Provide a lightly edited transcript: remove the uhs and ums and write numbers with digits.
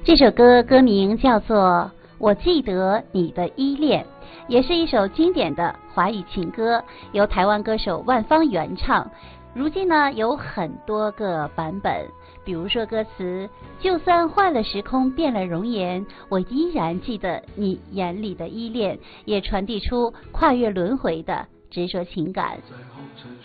这首歌歌名叫做《我记得你的依恋》，也是一首经典的华语情歌，由台湾歌手万芳原唱。如今呢，有很多个版本，比如说歌词就算换了时空变了容颜，我依然记得你眼里的依恋，也传递出跨越轮回的执着情感。 在红尘